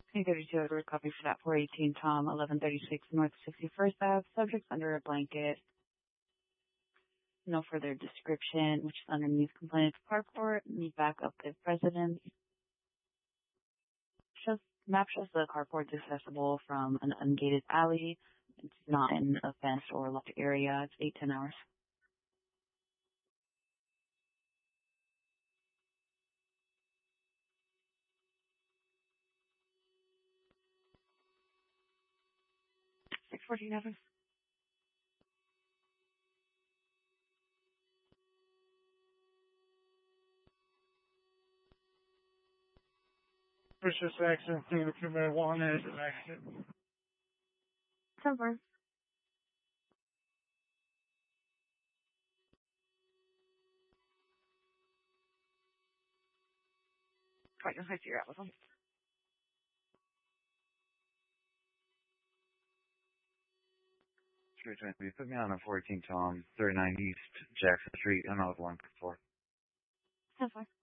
332 Edward, copy for that 418 Tom, 1136 North 61st Ave. Subjects under a blanket. No further description, which is underneath complainant to carport. Need backup if residents. Map shows the carport is accessible from an ungated alley. It's not in a fenced or locked area. It's 8-10 hours. Six 14 hours. Vicious accident, clean to marijuana as an accident. Cover. Right, I see you're out with them. Put me on a 14 Tom, 39 East Jackson Street, and I was 1-4. Have fun.